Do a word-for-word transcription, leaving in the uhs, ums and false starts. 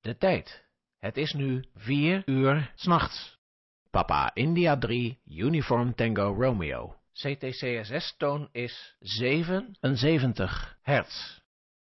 De tijd. Het is nu vier uur 's nachts. Papa India drie, Uniform Tango Romeo. C T C S S-toon is zevenenzeventig hertz.